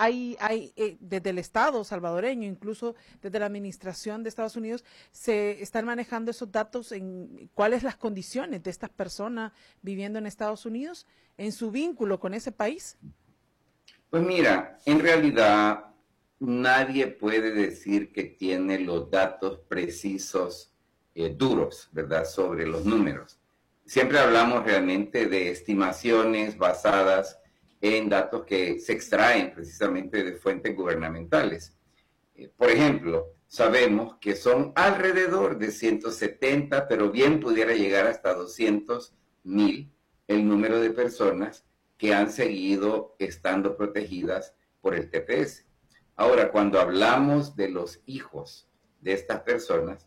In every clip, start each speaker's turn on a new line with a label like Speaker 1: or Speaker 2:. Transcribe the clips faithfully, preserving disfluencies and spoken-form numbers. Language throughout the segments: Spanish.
Speaker 1: hay, hay eh, desde el Estado salvadoreño, incluso desde la administración de Estados Unidos, se están manejando esos datos en cuáles las condiciones de estas personas viviendo en Estados Unidos, en su vínculo con ese país.
Speaker 2: Pues mira, en realidad nadie puede decir que tiene los datos precisos, eh, duros, ¿verdad?, sobre los números. Siempre hablamos realmente de estimaciones basadas en datos que se extraen precisamente de fuentes gubernamentales. Eh, por ejemplo, sabemos que son alrededor de ciento setenta, pero bien pudiera llegar hasta doscientos mil el número de personas que han seguido estando protegidas por el T P S. Ahora, cuando hablamos de los hijos de estas personas,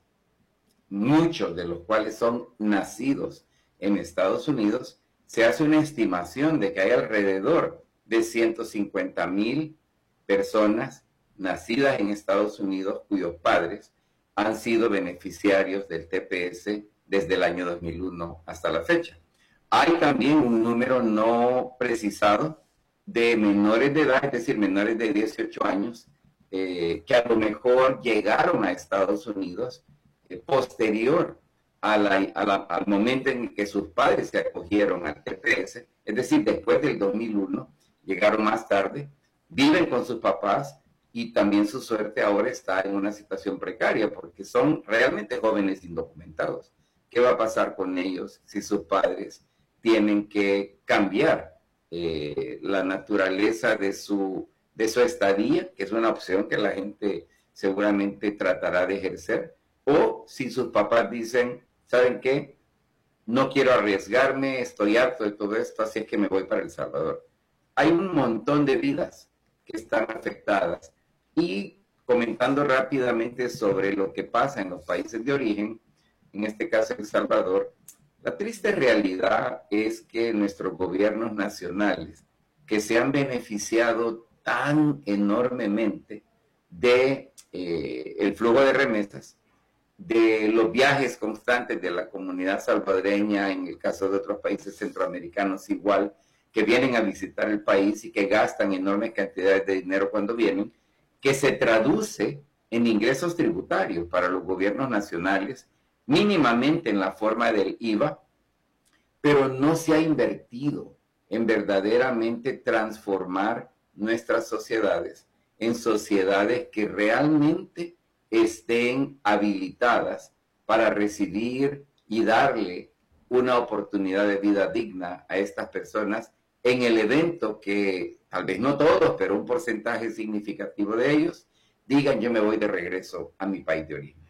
Speaker 2: muchos de los cuales son nacidos en Estados Unidos, se hace una estimación de que hay alrededor de ciento cincuenta mil personas nacidas en Estados Unidos cuyos padres han sido beneficiarios del T P S desde el año dos mil uno hasta la fecha. Hay también un número no precisado de menores de edad, es decir, menores de dieciocho años, eh, que a lo mejor llegaron a Estados Unidos eh, posterior a la, a la, al momento en que sus padres se acogieron al T P S, es decir, después del dos mil uno, llegaron más tarde, viven con sus papás y también su suerte ahora está en una situación precaria porque son realmente jóvenes indocumentados. ¿Qué va a pasar con ellos si sus padres tienen que cambiar eh, la naturaleza de su, de su estadía, que es una opción que la gente seguramente tratará de ejercer, o si sus papás dicen, ¿saben qué? No quiero arriesgarme, estoy harto de todo esto, así es que me voy para El Salvador. Hay un montón de vidas que están afectadas. Y comentando rápidamente sobre lo que pasa en los países de origen, en este caso El Salvador, la triste realidad es que nuestros gobiernos nacionales, que se han beneficiado tan enormemente de eh, el flujo de remesas, de los viajes constantes de la comunidad salvadoreña, en el caso de otros países centroamericanos igual, que vienen a visitar el país y que gastan enormes cantidades de dinero cuando vienen, que se traduce en ingresos tributarios para los gobiernos nacionales, mínimamente en la forma del I V A, pero no se ha invertido en verdaderamente transformar nuestras sociedades en sociedades que realmente estén habilitadas para recibir y darle una oportunidad de vida digna a estas personas en el evento que, tal vez no todos, pero un porcentaje significativo de ellos, digan yo me voy de regreso a mi país de origen.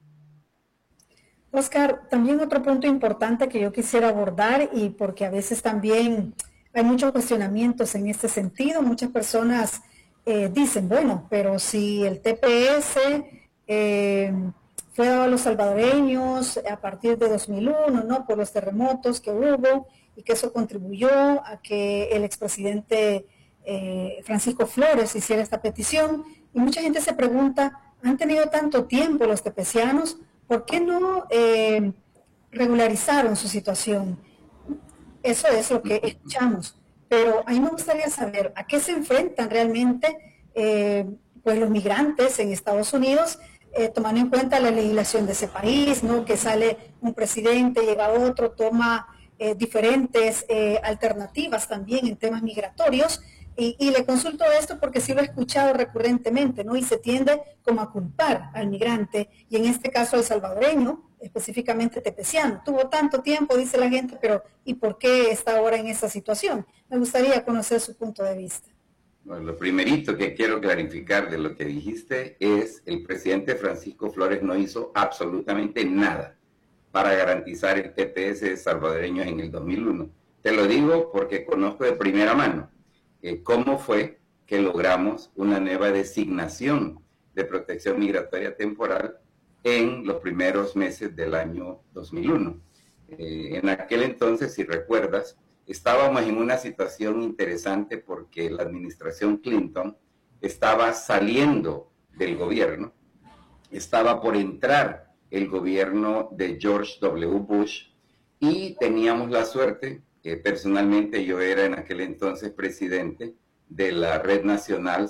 Speaker 3: Oscar, también otro punto importante que yo quisiera abordar, y porque a veces también hay muchos cuestionamientos en este sentido, muchas personas eh, dicen, bueno, pero si el T P S eh, fue dado a los salvadoreños a partir de dos mil uno, ¿no? Por los terremotos que hubo, y que eso contribuyó a que el expresidente eh, Francisco Flores hiciera esta petición, y mucha gente se pregunta, ¿han tenido tanto tiempo los tepecianos? ¿Por qué no eh, regularizaron su situación? Eso es lo que escuchamos. Pero a mí me gustaría saber a qué se enfrentan realmente eh, pues los migrantes en Estados Unidos, eh, tomando en cuenta la legislación de ese país, ¿no? Que sale un presidente, llega otro, toma eh, diferentes eh, alternativas también en temas migratorios. Y, y le consulto esto porque sí lo he escuchado recurrentemente, ¿no? Y se tiende como a culpar al migrante, y en este caso al salvadoreño, específicamente tepeciano. Tuvo tanto tiempo, dice la gente, pero ¿y por qué está ahora en esa situación? Me gustaría conocer su punto de vista.
Speaker 2: Bueno, lo primerito que quiero clarificar de lo que dijiste es el presidente Francisco Flores no hizo absolutamente nada para garantizar el T P S de salvadoreños en el dos mil uno. Te lo digo porque conozco de primera mano eh, cómo fue que logramos una nueva designación de protección migratoria temporal en los primeros meses del año dos mil uno. Eh, en aquel entonces, si recuerdas, estábamos en una situación interesante porque la administración Clinton estaba saliendo del gobierno, estaba por entrar el gobierno de George W. Bush, y teníamos la suerte, eh, personalmente yo era en aquel entonces presidente de la Red Nacional